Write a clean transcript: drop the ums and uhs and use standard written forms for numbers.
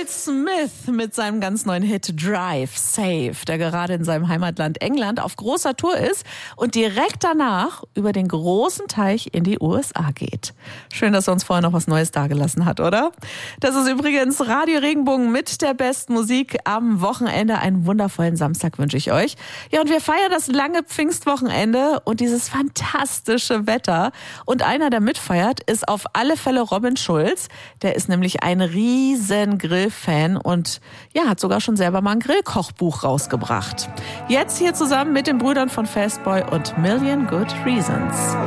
Will Smith mit seinem ganz neuen Hit Drive Safe, der gerade in seinem Heimatland England auf großer Tour ist und direkt danach über den großen Teich in die USA geht. Schön, dass er uns vorher noch was Neues dagelassen hat, oder? Das ist übrigens Radio Regenbogen mit der besten Musik am Wochenende. Einen wundervollen Samstag wünsche ich euch. Ja, und wir feiern das lange Pfingstwochenende und dieses fantastische Wetter. Und einer, der mitfeiert, ist auf alle Fälle Robin Schulz. Der ist nämlich ein riesen Grillfan und ja, hat sogar schon selber mal ein Grillkochbuch rausgebracht. Jetzt hier zusammen mit den Brüdern von Fastboy und Million Good Reasons.